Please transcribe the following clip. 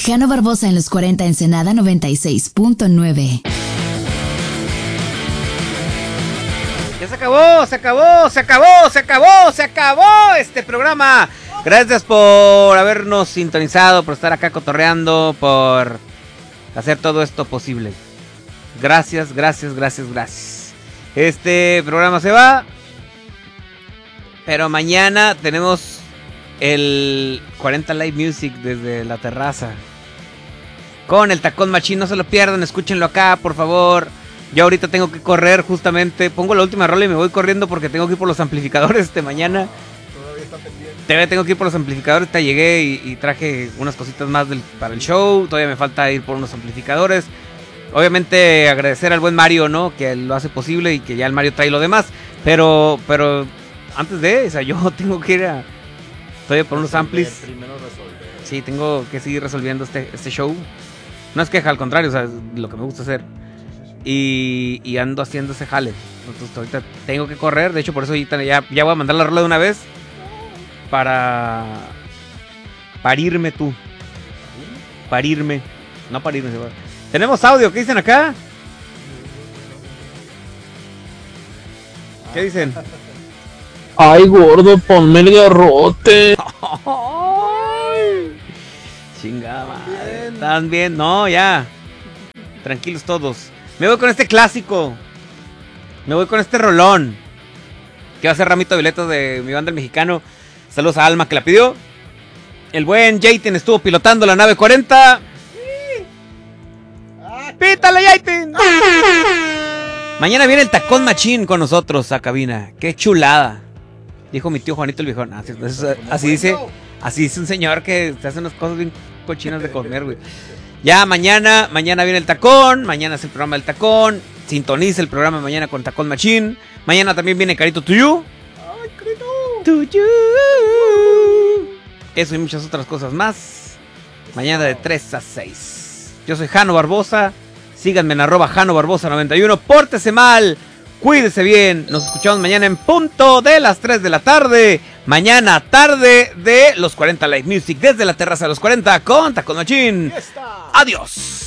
Jano Barbosa en los 40 Ensenada 96.9. Ya se acabó este programa. Gracias por habernos sintonizado, por estar acá cotorreando, por hacer todo esto posible. Gracias. Este programa se va, pero mañana tenemos el 40 Live Music desde la terraza con el Tacón Machín. No se lo pierdan, escúchenlo acá, por favor. Yo ahorita tengo que correr, justamente pongo la última rola y me voy corriendo porque tengo que ir por los amplificadores mañana. Todavía está pendiente. Todavía tengo que ir por los amplificadores. Te llegué y traje unas cositas más para el show. Todavía me falta ir por unos amplificadores. Obviamente agradecer al buen Mario, ¿no? Que lo hace posible y que ya el Mario trae lo demás. Pero antes de eso, yo tengo que ir todavía por unos amplis. Primero resolver. Sí, tengo que seguir resolviendo este show. No es queja, al contrario, o sea, es lo que me gusta hacer. Y ando haciendo ese jale. Entonces ahorita tengo que correr. De hecho, por eso ahorita ya voy a mandar la rola de una vez. Para parirme tú. Parirme. No parirme. Tenemos audio. ¿Qué dicen acá? ¿Qué dicen? Ay, gordo, ponme el garrote. Chingada madre. ¿Están bien? No, ya. Tranquilos todos. Me voy con este clásico. Me voy con este rolón. Que va a ser Ramito Violeta de mi banda El Mexicano. Saludos a Alma que la pidió. El buen Jaytin estuvo pilotando la nave 40. ¡Pítale, Jaytin! Mañana viene el Tacón Machín con nosotros a cabina. ¡Qué chulada! Dijo mi tío Juanito el Viejón. Así dice un señor que se hace unas cosas bien cochinas de comer, güey. Ya mañana viene el Tacón. Mañana es el programa del Tacón. Sintoniza el programa mañana con Tacón Machín. Mañana también viene Carito To You. ¡Ay, Carito! To You. Eso y muchas otras cosas más. Mañana de 3 a 6. Yo soy Jano Barbosa. Síganme en @JanoBarbosa91. Pórtese mal. Cuídese bien. Nos escuchamos mañana en punto de las 3 de la tarde. Mañana tarde de los 40 Live Music desde la terraza de los 40 con Tacón Machín. Adiós.